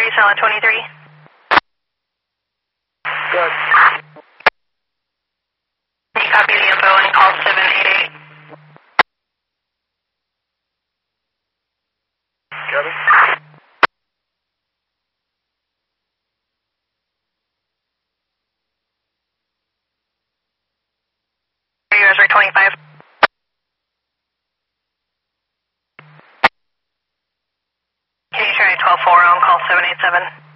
solid 23. Good. You copy the info and call 788. Kevin? USA 25. Can you try 12-4 on call 787?